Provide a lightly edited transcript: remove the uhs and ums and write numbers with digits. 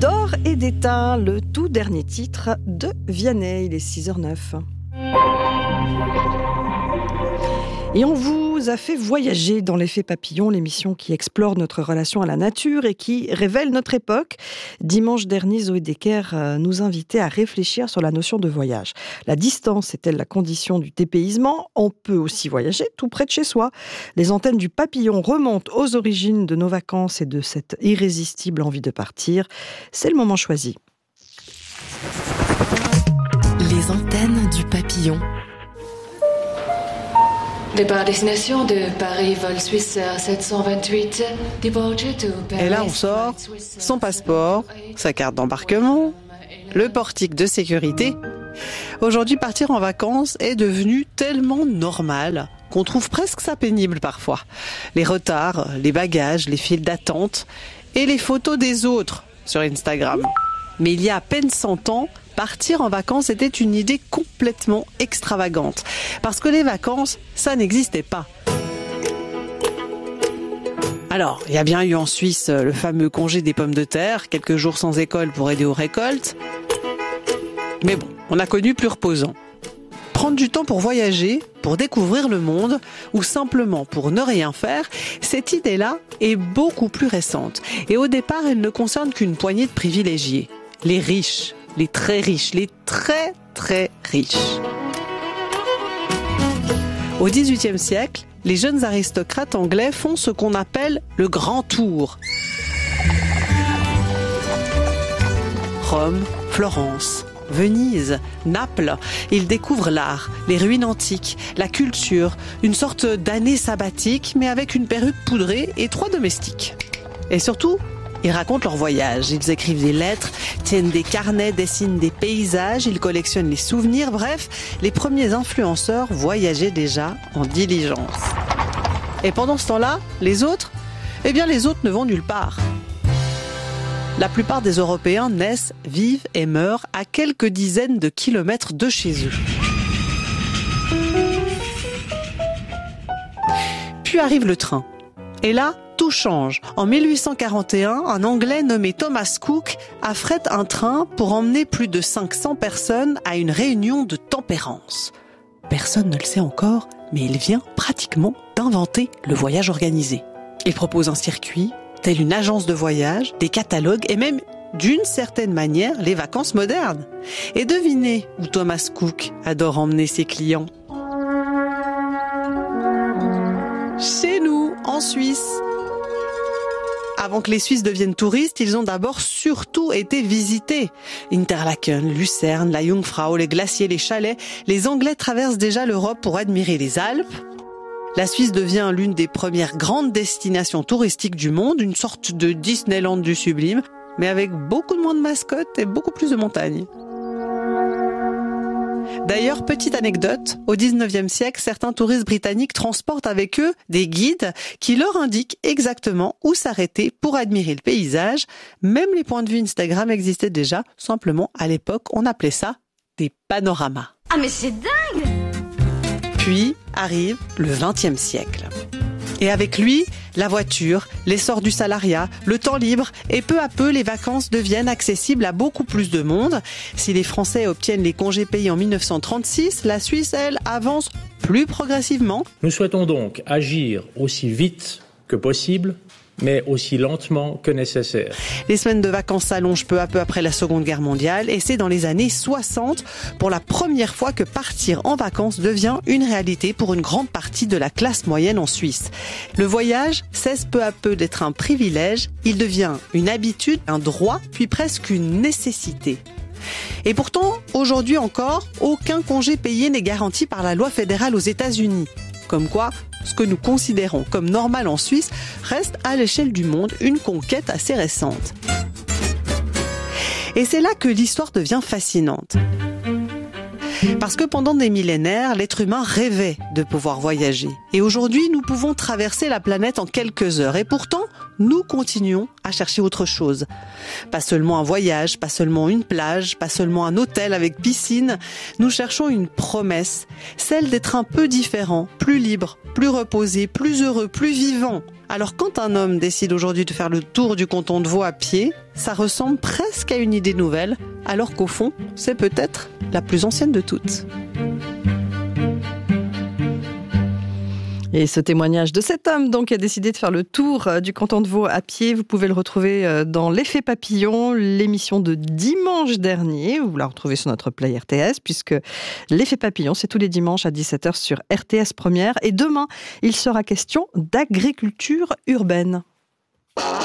D'or et d'étain, le tout dernier titre de Vianney. Il est 6h09. Et on vous a fait voyager dans l'effet papillon, l'émission qui explore notre relation à la nature et qui révèle notre époque. Dimanche dernier, Zoé Decker nous invitait à réfléchir sur la notion de voyage. La distance est-elle la condition du dépaysement ? On peut aussi voyager tout près de chez soi. Les antennes du papillon remontent aux origines de nos vacances et de cette irrésistible envie de partir. C'est le moment choisi. Les antennes du papillon. Départ destination de Paris, vol Suisse 728. Et là, on sort son passeport, sa carte d'embarquement, le portique de sécurité. Aujourd'hui, partir en vacances est devenu tellement normal qu'on trouve presque ça pénible parfois. Les retards, les bagages, les files d'attente et les photos des autres sur Instagram. Mais il y a à peine 100 ans, partir en vacances était une idée complètement extravagante. Parce que les vacances, ça n'existait pas. Alors, il y a bien eu en Suisse le fameux congé des pommes de terre, quelques jours sans école pour aider aux récoltes. Mais bon, on a connu plus reposant. Prendre du temps pour voyager, pour découvrir le monde, ou simplement pour ne rien faire, cette idée-là est beaucoup plus récente. Et au départ, elle ne concerne qu'une poignée de privilégiés. Les riches. Les très riches, les très très riches. Au XVIIIe siècle, les jeunes aristocrates anglais font ce qu'on appelle le grand tour. Rome, Florence, Venise, Naples, ils découvrent l'art, les ruines antiques, la culture, une sorte d'année sabbatique, mais avec une perruque poudrée et 3 domestiques. Et surtout, ils racontent leur voyage, ils écrivent des lettres, tiennent des carnets, dessinent des paysages, ils collectionnent les souvenirs, bref, les premiers influenceurs voyageaient déjà en diligence. Et pendant ce temps-là, les autres ne vont nulle part. La plupart des Européens naissent, vivent et meurent à quelques dizaines de kilomètres de chez eux. Puis arrive le train. Et là, tout change. En 1841, un Anglais nommé Thomas Cook affrète un train pour emmener plus de 500 personnes à une réunion de tempérance. Personne ne le sait encore, mais il vient pratiquement d'inventer le voyage organisé. Il propose un circuit, tel une agence de voyage, des catalogues et même, d'une certaine manière, les vacances modernes. Et devinez où Thomas Cook adore emmener ses clients. Chez nous, en Suisse. Avant que les Suisses deviennent touristes, ils ont d'abord surtout été visités. Interlaken, Lucerne, la Jungfrau, les glaciers, les chalets. Les Anglais traversent déjà l'Europe pour admirer les Alpes. La Suisse devient l'une des premières grandes destinations touristiques du monde, une sorte de Disneyland du sublime, mais avec beaucoup moins de mascottes et beaucoup plus de montagnes. D'ailleurs, petite anecdote, au 19e siècle, certains touristes britanniques transportent avec eux des guides qui leur indiquent exactement où s'arrêter pour admirer le paysage. Même les points de vue Instagram existaient déjà, simplement à l'époque, on appelait ça des panoramas. Ah mais c'est dingue! Puis arrive le 20e siècle. Et avec lui, la voiture, l'essor du salariat, le temps libre et peu à peu, les vacances deviennent accessibles à beaucoup plus de monde. Si les Français obtiennent les congés payés en 1936, la Suisse, elle, avance plus progressivement. Nous souhaitons donc agir aussi vite que possible, mais aussi lentement que nécessaire. Les semaines de vacances s'allongent peu à peu après la Seconde Guerre mondiale et c'est dans les années 60, pour la première fois, que partir en vacances devient une réalité pour une grande partie de la classe moyenne en Suisse. Le voyage cesse peu à peu d'être un privilège, il devient une habitude, un droit, puis presque une nécessité. Et pourtant, aujourd'hui encore, aucun congé payé n'est garanti par la loi fédérale aux États-Unis. Comme quoi, ce que nous considérons comme normal en Suisse reste à l'échelle du monde une conquête assez récente. Et c'est là que l'histoire devient fascinante. Parce que pendant des millénaires, l'être humain rêvait de pouvoir voyager. Et aujourd'hui, nous pouvons traverser la planète en quelques heures. Et pourtant, nous continuons à chercher autre chose. Pas seulement un voyage, pas seulement une plage, pas seulement un hôtel avec piscine. Nous cherchons une promesse, celle d'être un peu différent, plus libre, plus reposé, plus heureux, plus vivant. Alors quand un homme décide aujourd'hui de faire le tour du canton de Vaud à pied, ça ressemble presque à une idée nouvelle, alors qu'au fond, c'est peut-être la plus ancienne de toutes. Et ce témoignage de cet homme donc qui a décidé de faire le tour du canton de Vaud à pied, vous pouvez le retrouver dans l'Effet Papillon, l'émission de dimanche dernier. Vous la retrouvez sur notre play RTS, puisque l'Effet Papillon, c'est tous les dimanches à 17h sur RTS Première. Et demain, il sera question d'agriculture urbaine.